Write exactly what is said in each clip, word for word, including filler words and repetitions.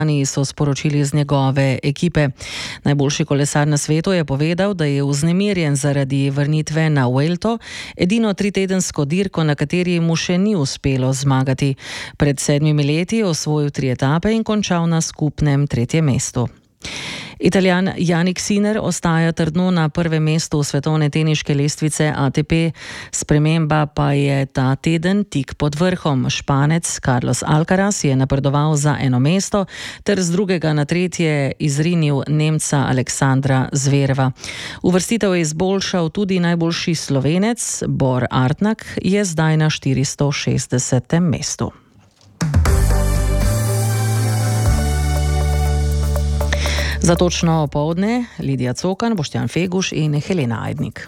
so sporočili iz njegove ekipe. Najboljši kolesar na svetu je povedal, da je vznemirjen zaradi vrnitve na Vuelto, edino tritedensko dirko, na kateri mu še ni uspelo zmagati. Pred sedmimi leti je osvojil tri etape in končal na skupnem tretjem mestu. Italijan Jannik Sinner ostaja trdno na prvem mestu svetovne teniške lestvice A T P, sprememba pa je ta teden tik pod vrhom. Španec Carlos Alcaraz je napredoval za eno mesto ter z drugega na tretje izrinil Nemca Aleksandra Zvereva. Uvrstitev je izboljšal tudi najboljši Slovenec Bor Artnak, je zdaj na štiristo šestdesetem mestu. Za točno opoldne Lidija Cokan, Boštjan Feguš in Helena Ajdnik.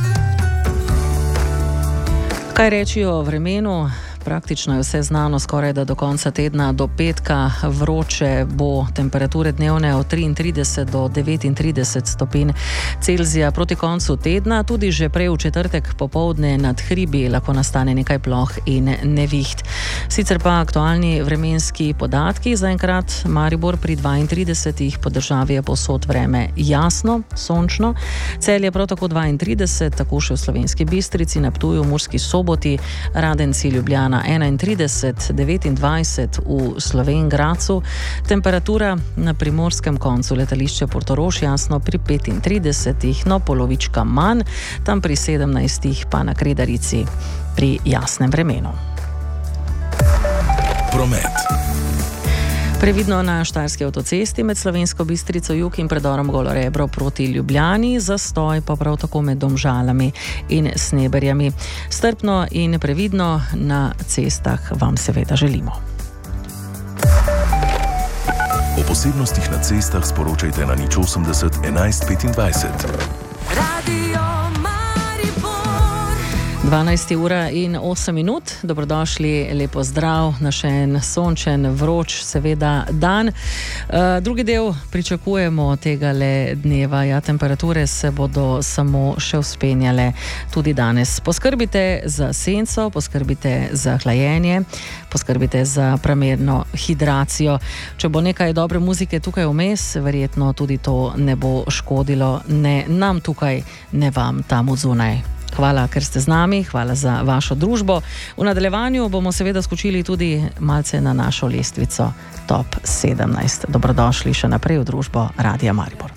Kaj reči o vremenu? Praktično je vse znano, skoraj da do konca tedna, do petka vroče bo, temperature dnevne od triintrideset do devetintrideset stopinj Celzija. Proti koncu tedna, tudi že prej v četrtek popoldne nad hribi lahko nastane nekaj ploh in neviht. Sicer pa aktualni vremenski podatki, zaenkrat Maribor pri dvaintridesetih, po državi je povsod vreme jasno, sončno. Celje prav tako dvaintrideset, tako še v Slovenski Bistrici, na Ptuju, Murski Soboti, Radenci, Ljubljana enaintrideset, devetindvajset v Slovenj Gradcu, temperatura na primorskem koncu letališča Portorož jasno pri petintridesetih, no polovička manj, tam pri sedemnajstih pa na Kredarici pri jasnem vremenu. Promet. Previdno na Štajerski avtocesti med Slovensko Bistrico jug in predorom Golo Rebro proti Ljubljani, zastoj pa prav tako med Domžalami in Sneberjami. Strpno in previdno na cestah vam seveda želimo. O posebnostih na cestah sporočajte na nič osemdeset enajst petindvajset. dvanajsta ura in osem minut, dobrodošli, lepo zdrav na še en sončen, vroč seveda dan. Uh, drugi del pričakujemo tegale dneva, ja, temperature se bodo samo še vzpenjale tudi danes. Poskrbite za senco, poskrbite za hlajenje, poskrbite za primerno hidracijo. Če bo nekaj dobre muzike tukaj vmes, verjetno tudi to ne bo škodilo, ne nam tukaj, ne vam tam odzunaj. Hvala, ker ste z nami, hvala za vašo družbo. V nadaljevanju bomo seveda skočili tudi malce na našo lestvico Top sedemnajst. Dobrodošli še naprej v družbo Radia Maribor.